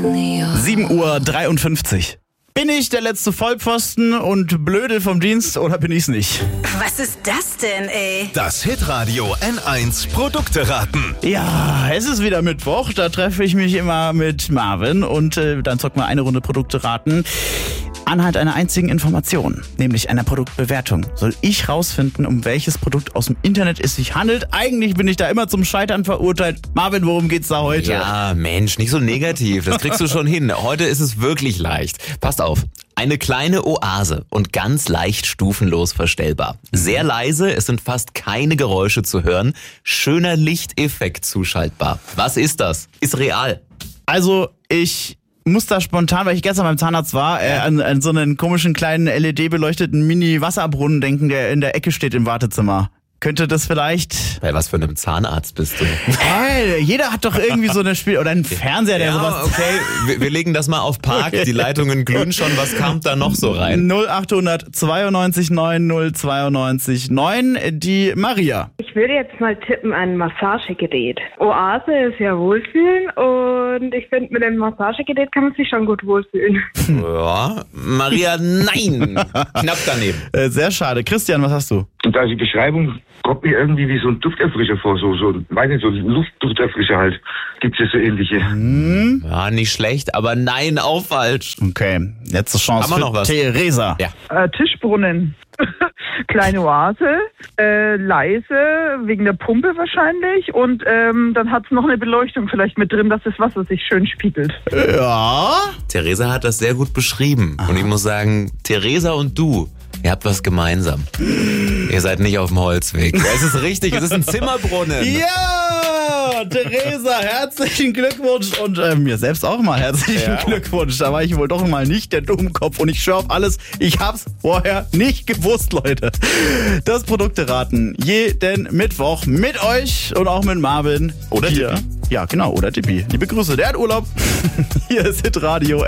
7:53 Uhr. Bin ich der letzte Vollpfosten und Blödel vom Dienst oder bin ich's nicht? Was ist das denn, ey? Das Hitradio N1 Produkteraten. Ja, es ist wieder Mittwoch, da treffe ich mich immer mit Marvin und dann zocken wir eine Runde Produkteraten. Anhand einer einzigen Information, nämlich einer Produktbewertung, soll ich rausfinden, um welches Produkt aus dem Internet es sich handelt. Eigentlich bin ich da immer zum Scheitern verurteilt. Marvin, worum geht's da heute? Ja, Mensch, nicht so negativ. Das kriegst du schon hin. Heute ist es wirklich leicht. Passt auf. Eine kleine Oase und ganz leicht stufenlos verstellbar. Sehr leise, es sind fast keine Geräusche zu hören. Schöner Lichteffekt zuschaltbar. Was ist das? Ist real. Also, ich muss da spontan, weil ich gestern beim Zahnarzt war, an so einen komischen kleinen LED-beleuchteten Mini-Wasserbrunnen denken, der in der Ecke steht im Wartezimmer. Könnte das vielleicht... Bei was für einem Zahnarzt bist du? Hey, jeder hat doch irgendwie so eine Oder einen Fernseher, der sowas... Okay, wir legen das mal auf Park. Okay. Die Leitungen glühen schon. Was kam da noch so rein? 0800 92 9 092 9, die Maria. Ich würde jetzt mal tippen an Massagegerät. Oase ist ja Wohlfühlen und ich finde, mit dem Massagegerät kann man sich schon gut wohlfühlen. Ja, Maria, nein! Knapp daneben. Sehr schade. Christian, was hast du? Und also die Beschreibung kommt mir irgendwie wie so ein Dufterfrischer vor, so Luftdufterfrischer halt. Gibt es ja so ähnliche. Ja, nicht schlecht, aber nein, auch falsch. Okay, letzte Chance Haben wir für noch was? Theresa. Ja. Tischbrunnen. Kleine Oase, leise, wegen der Pumpe wahrscheinlich. Und dann hat es noch eine Beleuchtung vielleicht mit drin, dass das Wasser sich schön spiegelt. Ja. Theresa hat das sehr gut beschrieben. Und ich muss sagen, Theresa und du, ihr habt was gemeinsam. Ihr seid nicht auf dem Holzweg. Es ist richtig, es ist ein Zimmerbrunnen. Ja, Theresa, herzlichen Glückwunsch und mir selbst auch mal herzlichen Glückwunsch. Da war ich wohl doch mal nicht der Dummkopf und ich schwöre auf alles, ich hab's vorher nicht gewusst, Leute. Das Produkteraten jeden Mittwoch mit euch und auch mit Marvin. Oder hier. Tippi. Ja, genau, oder Tippi. Liebe Grüße, der hat Urlaub. Hier ist Hitradio